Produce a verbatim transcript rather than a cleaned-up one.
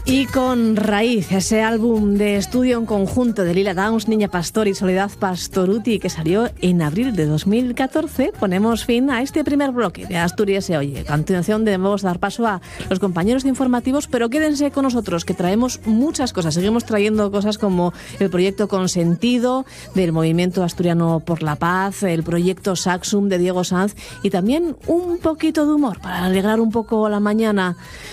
Y con Raíz, ese álbum de estudio en conjunto de Lila Downs, Niña Pastor y Soledad Pastorutti, que salió en abril de dos mil catorce, ponemos fin a este primer bloque de Asturias se oye. A continuación debemos dar paso a los compañeros informativos, pero quédense con nosotros, que traemos muchas cosas. Seguimos trayendo cosas como el proyecto Consentido del Movimiento Asturiano por la Paz, el proyecto Saxum de Diego Sanz y también un poquito de humor para alegrar un poco la mañana.